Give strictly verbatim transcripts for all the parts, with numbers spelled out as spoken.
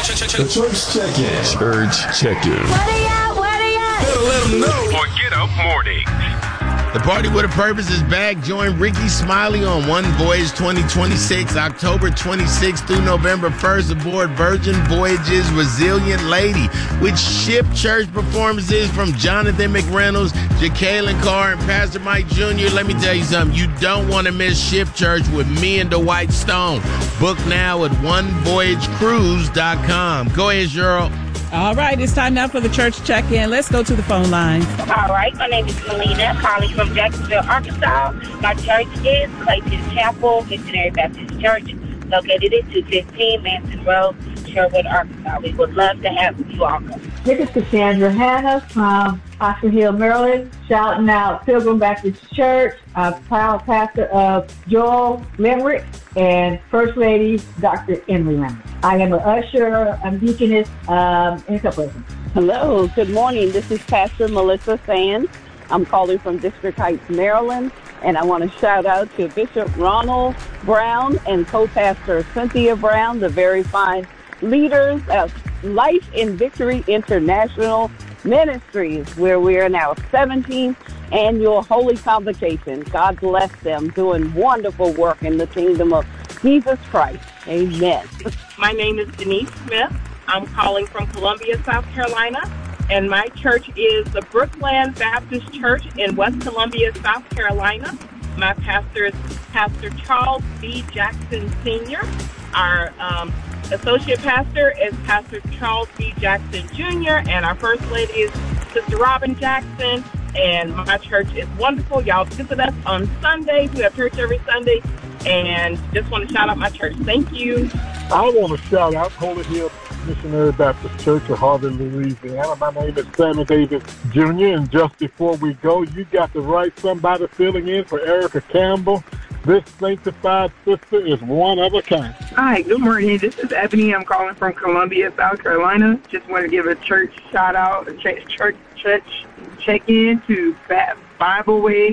The Church Check-In. Church Check-In. What are ya? What are ya? Better let them know. For Get Up Mornings. The Party with a Purpose is back. Join Ricky Smiley on One Voyage twenty twenty-six, October twenty-sixth through November first aboard Virgin Voyages Resilient Lady, with Ship Church performances from Jonathan McReynolds, Jacqueline Carr, and Pastor Mike Junior Let me tell you something. You don't want to miss Ship Church with me and Dwight Stone. Book now at one voyage cruise dot com. Go ahead, Cheryl. All right, it's time now for the church check-in. Let's go to the phone line. All right, my name is Melina, calling from Jacksonville, Arkansas. My church is Clayton Chapel Missionary Baptist Church, located at two fifteen Manson Road, Sherwood, Arkansas. We would love to have you all come. This is Cassandra Hanna from Oxford Hill, Maryland, shouting out Pilgrim Baptist Church, uh, proud pastor of Joel Limerick, and First Lady Doctor Emily Limerick. I am an usher, I'm deaconess, um, and a couple of them. Hello, good morning. This is Pastor Melissa Sands. I'm calling from District Heights, Maryland, and I want to shout out to Bishop Ronald Brown and co-pastor Cynthia Brown, the very fine leaders of Life in Victory International Ministries, where we are now seventeenth annual Holy Convocation. God bless them, doing wonderful work in the kingdom of Jesus Christ. Amen. My name is Denise Smith. I'm calling from Columbia, South Carolina, and my church is the Brookland Baptist Church in West Columbia, South Carolina. My pastor is Pastor Charles B. Jackson Senior Our um, associate pastor is Pastor Charles B. Jackson Junior, and our first lady is Sister Robin Jackson. And my church is wonderful. Y'all visit us on Sundays. We have church every Sunday. And just want to shout out my church. Thank you. I want to shout out Holy Hill Missionary Baptist Church of Harvey, Louisiana. My name is Sammy Davis Junior And just before we go, you got to write somebody filling in for Erica Campbell. This sanctified sister is one of a kind. Hi, good morning. This is Ebony. I'm calling from Columbia, South Carolina. Just want to give a church shout out, a church, church, church check in to Bible Way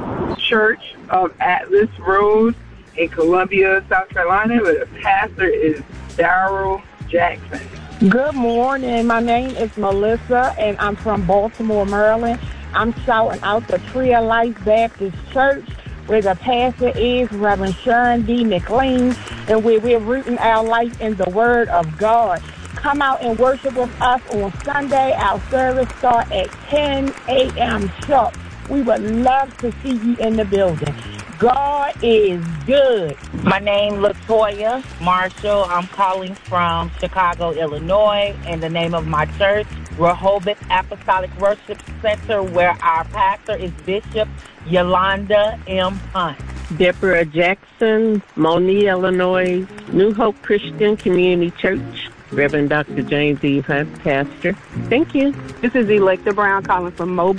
Church of Atlas Road in Columbia, South Carolina. The pastor is Darrell Jackson. Good morning. My name is Melissa, and I'm from Baltimore, Maryland. I'm shouting out the Tree of Life Baptist Church, where the pastor is Reverend Sharon D. McLean, and where we're rooting our life in the Word of God. Come out and worship with us on Sunday. Our service starts at ten a.m. sharp. We would love to see you in the building. God is good. My name is Latoya Marshall. I'm calling from Chicago, Illinois, and the name of my church, Rehoboth Apostolic Worship Center, where our pastor is Bishop Yolanda M. Hunt. Deborah Jackson, Moni, Illinois, New Hope Christian Community Church, Reverend Doctor James E. Hunt, pastor. Thank you. This is Electa Brown calling from Mobile.